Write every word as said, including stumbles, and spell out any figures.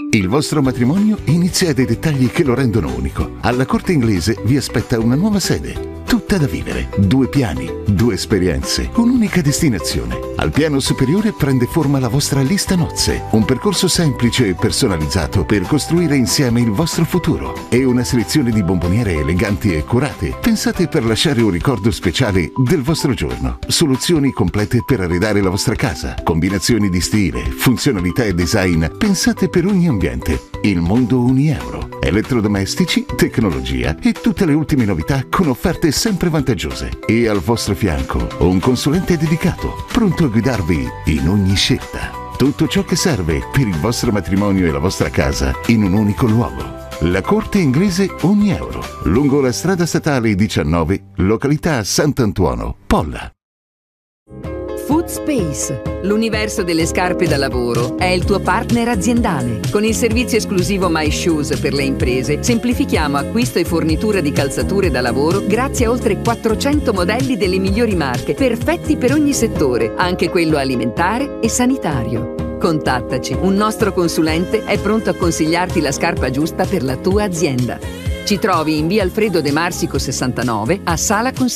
Il vostro matrimonio inizia dai dettagli che lo rendono unico. Alla Corte Inglese vi aspetta una nuova sede, tutta da vivere. Due piani, due esperienze, un'unica destinazione. Al piano superiore prende forma la vostra lista nozze, un percorso semplice e personalizzato per costruire insieme il vostro futuro e una selezione di bomboniere eleganti e curate, pensate per lasciare un ricordo speciale del vostro giorno. Soluzioni complete per arredare la vostra casa, combinazioni di stile, funzionalità e design pensate per ogni ambiente. Il mondo Unieuro. Elettrodomestici, tecnologia e tutte le ultime novità con offerte sempre vantaggiose. E al vostro fianco un consulente dedicato, pronto a guidarvi in ogni scelta. Tutto ciò che serve per il vostro matrimonio e la vostra casa in un unico luogo. La Corte Inglese Unieuro, lungo la strada statale diciannove, località Sant'Antuono, Polla. Foodspace, l'universo delle scarpe da lavoro, è il tuo partner aziendale. Con il servizio esclusivo My Shoes per le imprese, semplifichiamo acquisto e fornitura di calzature da lavoro grazie a oltre quattrocento modelli delle migliori marche, perfetti per ogni settore, anche quello alimentare e sanitario. Contattaci, un nostro consulente è pronto a consigliarti la scarpa giusta per la tua azienda. Ci trovi in via Alfredo De Marsico sessantanove a Sala Consiglio.